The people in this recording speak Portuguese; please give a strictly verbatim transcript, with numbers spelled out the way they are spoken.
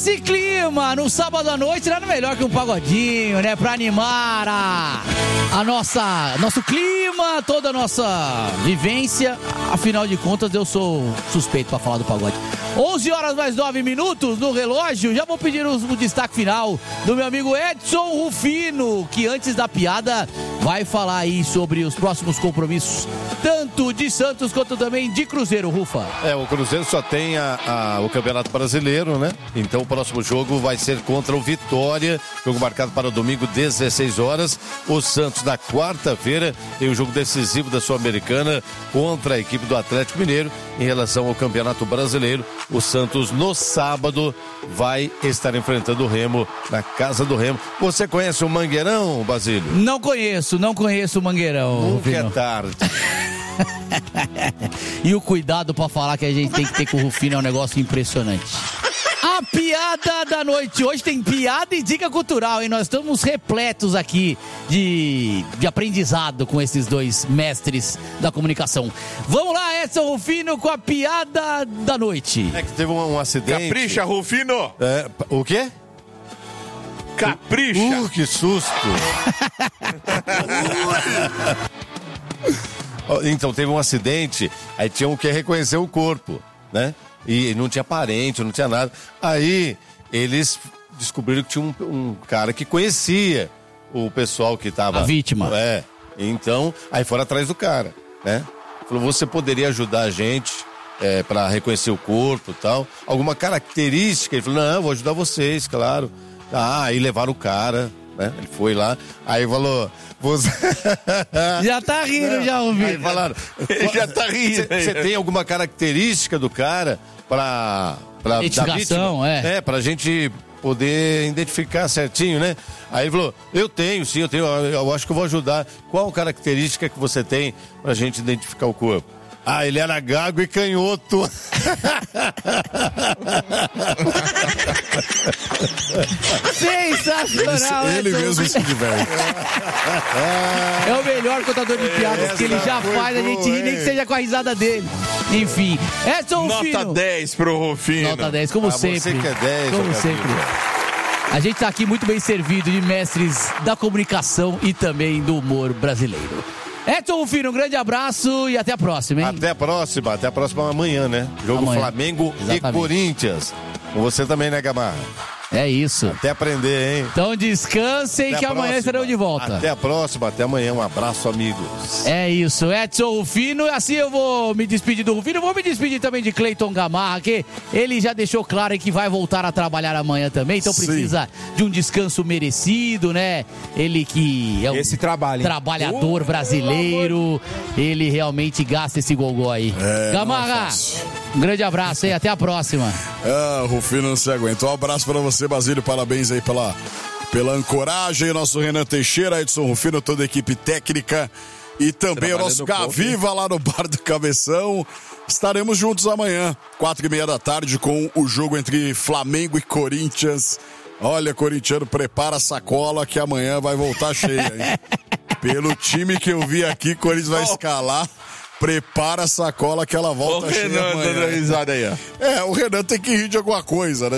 Nesse clima, no sábado à noite, nada melhor que um pagodinho, né? Pra animar a, a nossa, nosso clima, toda a nossa vivência. Afinal de contas, eu sou suspeito pra falar do pagode. onze horas mais nove minutos no relógio. Já vou pedir o, o destaque final do meu amigo Edson Rufino, que antes da piada vai falar aí sobre os próximos compromissos, tanto de Santos quanto também de Cruzeiro, Rufa. É, o Cruzeiro só tem a, a, o Campeonato Brasileiro, né? Então o próximo jogo vai ser contra o Vitória, jogo marcado para domingo, dezesseis horas. O Santos, na quarta-feira, tem o jogo decisivo da Sul-Americana contra a equipe do Atlético Mineiro. Em relação ao Campeonato Brasileiro, o Santos, no sábado, vai estar enfrentando o Remo na casa do Remo. Você conhece o Mangueirão, Basílio? Não conheço, não conheço o Mangueirão. Nunca Rufino. é tarde. E o cuidado pra falar que a gente tem que ter com o Rufino é um negócio impressionante. A piada da noite. Hoje tem piada e dica cultural, hein? Nós estamos repletos aqui de, de aprendizado com esses dois mestres da comunicação. Vamos lá, Edson Rufino, com a piada da noite. É que teve um, um acidente. Capricha, Rufino! É, o quê? Capricha! Uh, que susto! Então, teve um acidente, aí tinham que reconhecer o corpo, né? E não tinha parente, não tinha nada. Aí, eles descobriram que tinha um, um cara que conhecia o pessoal que estava... A vítima. É. Então, aí foram atrás do cara, né? Falou, você poderia ajudar a gente é, para reconhecer o corpo e tal? Alguma característica? Ele falou, não, eu vou ajudar vocês, claro. Ah, aí levaram o cara, né? Ele foi lá, aí falou... Você... Já tá rindo, já ouvi. Aí falaram, já tá rindo. Você tem alguma característica do cara pra... pra identificação, da é. É, pra gente poder identificar certinho, né? Aí ele falou, eu tenho, sim, eu tenho, eu acho que eu vou ajudar. Qual característica que você tem pra gente identificar o corpo? Ah, ele era gago e canhoto. Sensacional, Ele, ele Edson. mesmo se diverte. É o melhor contador de piadas que ele já faz, a gente ri, nem que seja com a risada dele. Enfim, Edson Nota Rufino. dez pro Rufino. Nota dez, como Ah, sempre. você que é dez, como ô, sempre. Gabriel. A gente tá aqui muito bem servido de mestres da comunicação e também do humor brasileiro. Edson Rufino, um grande abraço e até a próxima, hein? Até a próxima, até a próxima amanhã, né? Jogo Amanhã. Flamengo Exatamente. e Corinthians. Com você também, né, Gamarra? É isso. Até aprender, hein? Então descansem Até que a amanhã próxima. estarão de volta. Até a próxima, até amanhã. Um abraço, amigos. É isso, Edson Rufino. Assim eu vou me despedir do Rufino. Vou me despedir também de Cleiton Gamarra, que ele já deixou claro aí que vai voltar a trabalhar amanhã também. Então Sim. precisa de um descanso merecido, né? Ele que é um Esse trabalho, hein? trabalhador brasileiro. Ele realmente gasta esse gogó aí. É, Gamarra, não é fácil. um grande abraço aí. Até a próxima. Ah, o Rufino não se aguenta. Um abraço pra você, Basílio. Parabéns aí pela, pela ancoragem. Nosso Renan Teixeira, Edson Rufino, toda a equipe técnica. E também o nosso Gaviva lá no Bar do Cabeção. Estaremos juntos amanhã, quatro e meia da tarde, com o jogo entre Flamengo e Corinthians. Olha, corintiano, prepara a sacola que amanhã vai voltar cheia, hein? Pelo time que eu vi aqui, Corinthians vai escalar. Prepara a sacola que ela volta Ô, cheia Renan, amanhã. dando risada aí, ó. É, o Renan tem que rir de alguma coisa, né?